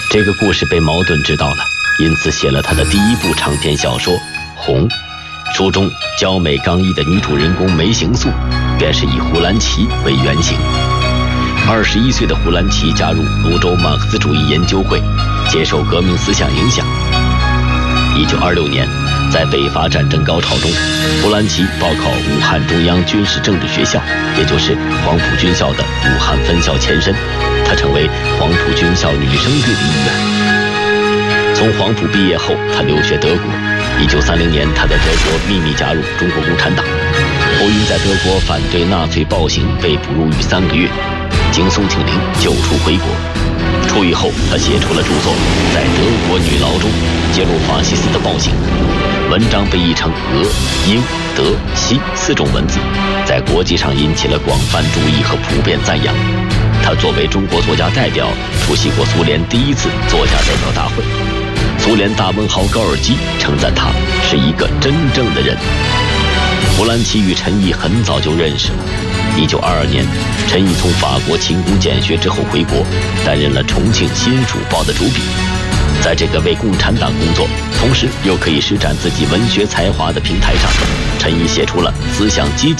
这个故事被茅盾知道了，因此写了他的第一部长篇小说《红》。书中娇美刚毅的女主人公梅行素，便是以胡兰奇为原型。21岁的胡兰奇加入泸州马克思主义研究会，接受革命思想影响。1926年，在北伐战争高潮中，胡兰奇报考武汉中央军事政治学校，也就是黄埔军校的武汉分校前身，她成为黄埔军校女生队的一员。从黄埔毕业后，她留学德国。1930年，她在德国秘密加入中国共产党，后因在德国反对纳粹暴行被捕入狱3个月，经宋庆龄救出回国。出狱后，她写出了著作《在德国女牢中揭露法西斯的暴行》，文章被译成俄、英、德、西4种文字，在国际上引起了广泛注意和普遍赞扬。她作为中国作家代表，出席过苏联第1次作家代表大会。苏联大文豪高尔基称赞他是一个真正的人。胡兰奇与陈毅很早就认识了。1922年，陈毅从法国勤工俭学之后回国，担任了重庆新蜀报的主笔。在这个为共产党工作，同时又可以施展自己文学才华的平台上，陈毅写出了思想激进